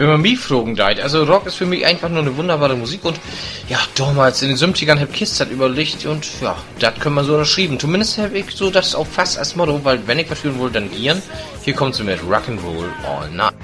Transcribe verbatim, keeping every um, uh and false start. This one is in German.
wenn man mich fragen deit, also Rock ist für mich einfach nur eine wunderbare Musik und ja, damals in den siebzigern hab Kiss das überlegt und ja, das können wir so unterschrieben. Zumindest habe ich so das auch fast als Motto, weil wenn ich was fühlen will, dann ihren. Hier kommt sie mit Rock'n'Roll All Night.